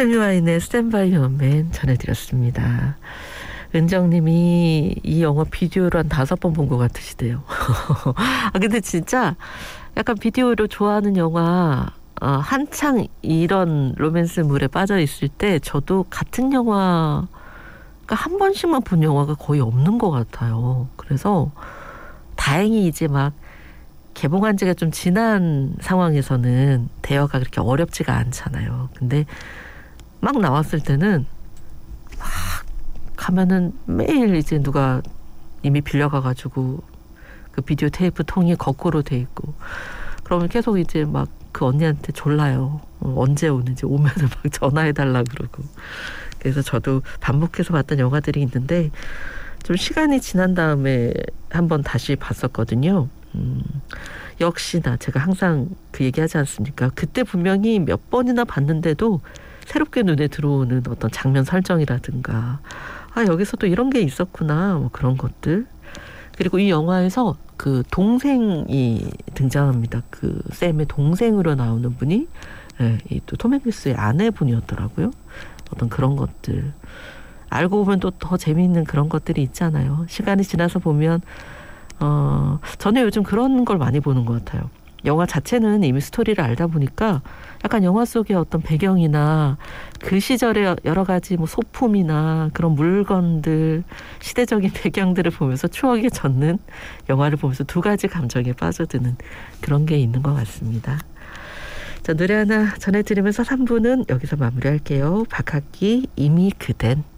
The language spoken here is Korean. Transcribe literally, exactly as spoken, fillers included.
세미 와인의 스탠바이 유어맨 전해드렸습니다. 은정님이 이 영화 비디오로 한 다섯 번 본 것 같으시대요. 아 근데 진짜 약간 비디오로 좋아하는 영화 어, 한창 이런 로맨스물에 빠져 있을 때 저도 같은 영화 한 번씩만 본 영화가 거의 없는 것 같아요. 그래서 다행히 이제 막 개봉한 지가 좀 지난 상황에서는 대여가 그렇게 어렵지가 않잖아요. 근데 막 나왔을 때는 막 가면은 매일 이제 누가 이미 빌려가가지고 그 비디오 테이프 통이 거꾸로 돼 있고 그러면 계속 이제 막 그 언니한테 졸라요. 어, 언제 오는지 오면은 막 전화해달라 그러고. 그래서 저도 반복해서 봤던 영화들이 있는데 좀 시간이 지난 다음에 한번 다시 봤었거든요. 음, 역시나 제가 항상 그 얘기하지 않습니까? 그때 분명히 몇 번이나 봤는데도 새롭게 눈에 들어오는 어떤 장면 설정이라든가 아 여기서도 이런 게 있었구나 뭐 그런 것들. 그리고 이 영화에서 그 동생이 등장합니다. 그 샘의 동생으로 나오는 분이 예, 이 또 톰 행크스의 아내분이었더라고요. 어떤 그런 것들 알고 보면 또 더 재미있는 그런 것들이 있잖아요. 시간이 지나서 보면 어, 저는 요즘 그런 걸 많이 보는 것 같아요. 영화 자체는 이미 스토리를 알다 보니까 약간 영화 속의 어떤 배경이나 그 시절의 여러 가지 뭐 소품이나 그런 물건들, 시대적인 배경들을 보면서 추억에 젖는 영화를 보면서 두 가지 감정에 빠져드는 그런 게 있는 것 같습니다. 자, 노래 하나 전해드리면서 삼 부는 여기서 마무리할게요. 박학기 이미 그댄.